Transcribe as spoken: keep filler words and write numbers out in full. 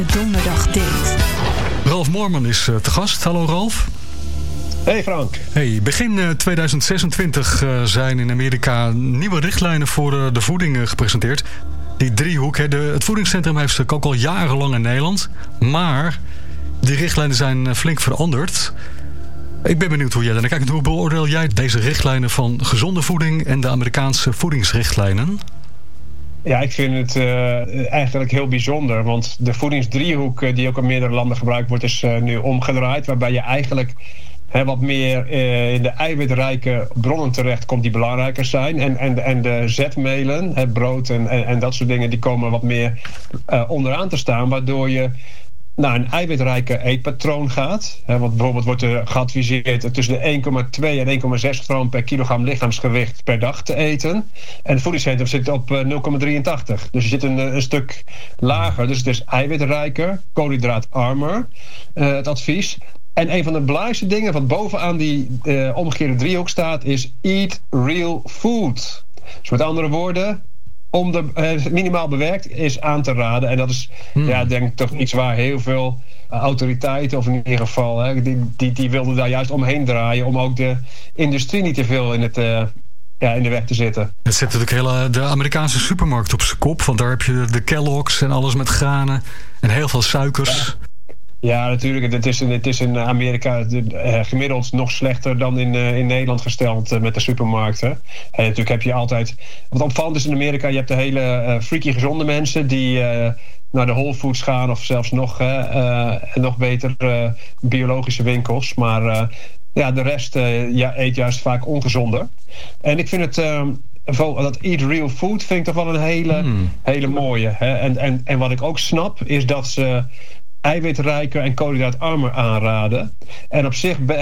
Donderdag Date. Ralf Moorman is uh, te gast. Hallo Ralf. Hey Frank. Hey, begin uh, tweeduizend zesentwintig uh, zijn in Amerika nieuwe richtlijnen voor uh, de voeding uh, gepresenteerd. Die driehoek, hè, de, het voedingscentrum heeft ook al jarenlang in Nederland. Maar die richtlijnen zijn uh, flink veranderd. Ik ben benieuwd hoe jij daar naar kijkt. Hoe beoordeel jij deze richtlijnen van gezonde voeding en de Amerikaanse voedingsrichtlijnen? Ja, ik vind het uh, eigenlijk heel bijzonder. Want de voedingsdriehoek uh, die ook in meerdere landen gebruikt wordt, is uh, nu omgedraaid. Waarbij je eigenlijk uh, wat meer uh, in de eiwitrijke bronnen terechtkomt die belangrijker zijn. En, en, en de zetmelen, het brood en, en, en dat soort dingen, die komen wat meer uh, onderaan te staan. Waardoor je naar een eiwitrijke eetpatroon gaat. Hè, want bijvoorbeeld wordt er geadviseerd tussen de één komma twee en één komma zes gram per kilogram lichaamsgewicht per dag te eten. En het voedingscentrum zit op nul komma drieëntachtig. Dus je zit een, een stuk lager. Dus het is eiwitrijker, koolhydraatarmer, uh, het advies. En een van de belangrijkste dingen wat bovenaan die uh, omgekeerde driehoek staat is eat real food. Dus met andere woorden, om de uh, minimaal bewerkt is aan te raden. En dat is, hmm. ja, denk ik toch iets waar heel veel uh, autoriteiten, of in ieder geval, hè, die, die, die wilden daar juist omheen draaien, om ook de industrie niet te veel in, het, uh, ja, in de weg te zitten. Het zet natuurlijk hele, de Amerikaanse supermarkt op zijn kop, want daar heb je de Kellogg's en alles met granen en heel veel suikers. Ja. Ja, natuurlijk. Het is, het is in Amerika uh, gemiddeld nog slechter dan in, uh, in Nederland gesteld uh, met de supermarkten. En natuurlijk heb je altijd... Wat opvallend is in Amerika, je hebt de hele uh, freaky gezonde mensen die uh, naar de Whole Foods gaan, of zelfs nog, uh, uh, nog beter uh, biologische winkels. Maar uh, ja, de rest uh, ja, eet juist vaak ongezonder. En ik vind het... Uh, dat eat real food vind ik toch wel een hele, hmm. hele mooie. Hè? En, en, en wat ik ook snap, is dat ze eiwitrijker en koolhydraatarmer aanraden. En op zich